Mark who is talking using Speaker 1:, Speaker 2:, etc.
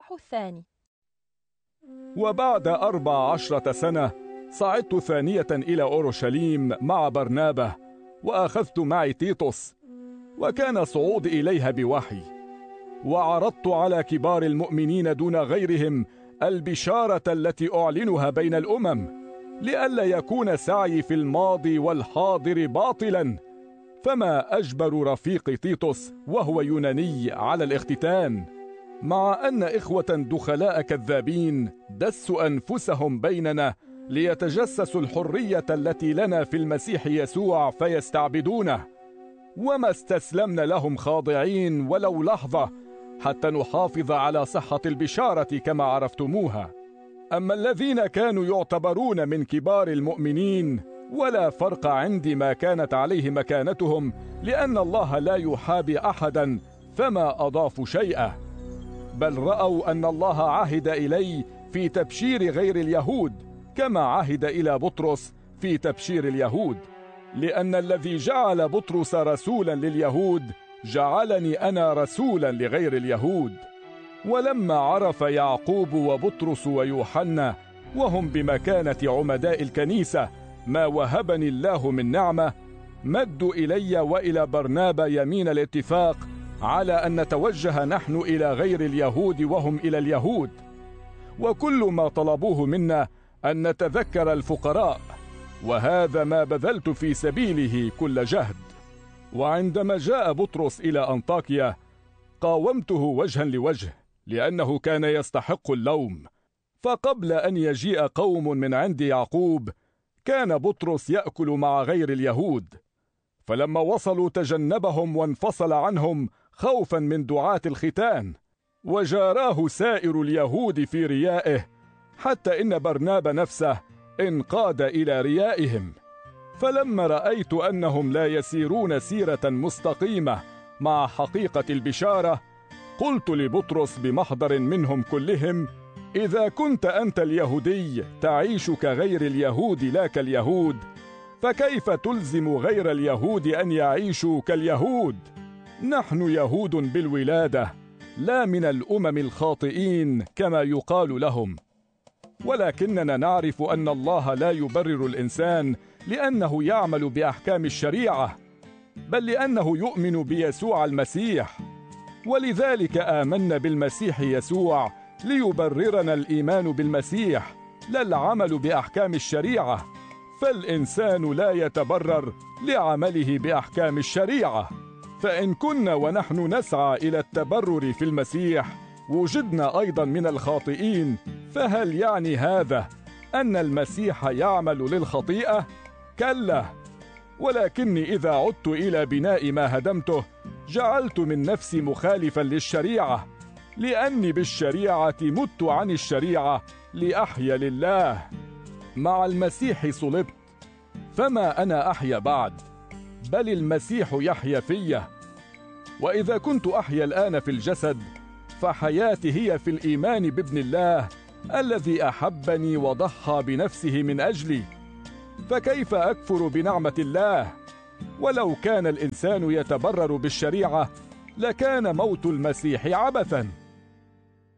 Speaker 1: الإصحاح 2.
Speaker 2: وبعد 14 سنة صعدت ثانية إلى أورشليم مع برنابة، وأخذت معي تيتوس، وكان صعودي إليها بوحي، وعرضت على كبار المؤمنين دون غيرهم البشارة التي أعلنها بين الأمم، لئلا يكون سعي في الماضي والحاضر باطلا. فما أجبر رفيقي تيتوس وهو يوناني على الاختتان، مع أن إخوة دخلاء كذابين دسوا أنفسهم بيننا ليتجسسوا الحرية التي لنا في المسيح يسوع فيستعبدونه، وما استسلمنا لهم خاضعين ولو لحظة حتى نحافظ على صحة البشارة كما عرفتموها. أما الذين كانوا يعتبرون من كبار المؤمنين ولا فرق عندي ما كانت عليه مكانتهم، لأن الله لا يحابي أحدا، فما أضافوا شيئا، بل رأوا أن الله عهد إلي في تبشير غير اليهود كما عهد إلى بطرس في تبشير اليهود، لأن الذي جعل بطرس رسولا لليهود جعلني أنا رسولا لغير اليهود. ولما عرف يعقوب وبطرس ويوحنا وهم بمكانة عمداء الكنيسة ما وهبني الله من نعمة، مدوا إلي وإلى برنابا يمين الاتفاق على أن نتوجه نحن إلى غير اليهود وهم إلى اليهود، وكل ما طلبوه منا أن نتذكر الفقراء، وهذا ما بذلت في سبيله كل جهد. وعندما جاء بطرس إلى أنطاكيا قاومته وجها لوجه، لأنه كان يستحق اللوم، فقبل أن يجيء قوم من عند يعقوب كان بطرس يأكل مع غير اليهود، فلما وصلوا تجنبهم وانفصل عنهم خوفا من دعاة الختان، وجاراه سائر اليهود في ريائه، حتى إن برنابا نفسه انقاد إلى ريائهم. فلما رأيت أنهم لا يسيرون سيرة مستقيمة مع حقيقة البشارة، قلت لبطرس بمحضر منهم كلهم: إذا كنت أنت اليهودي تعيش كغير اليهود لا كاليهود، فكيف تلزم غير اليهود أن يعيشوا كاليهود؟ نحن يهود بالولادة، لا من الأمم الخاطئين كما يقال لهم، ولكننا نعرف أن الله لا يبرر الإنسان لأنه يعمل بأحكام الشريعة، بل لأنه يؤمن بيسوع المسيح، ولذلك آمنا بالمسيح يسوع ليبررنا الإيمان بالمسيح لا العمل بأحكام الشريعة، فالإنسان لا يتبرر لعمله بأحكام الشريعة. فإن كنا ونحن نسعى إلى التبرر في المسيح وجدنا أيضا من الخاطئين، فهل يعني هذا أن المسيح يعمل للخطيئة؟ كلا، ولكني إذا عدت إلى بناء ما هدمته جعلت من نفسي مخالفا للشريعة، لأني بالشريعة مت عن الشريعة لأحيا لله. مع المسيح صلبت، فما أنا أحيا بعد، بل المسيح يحيا فيا. وإذا كنت أحيا الآن في الجسد، فحياتي هي في الإيمان بابن الله الذي أحبني وضحى بنفسه من أجلي. فكيف أكفر بنعمة الله؟ ولو كان الإنسان يتبرر بالشريعة لكان موت المسيح عبثا.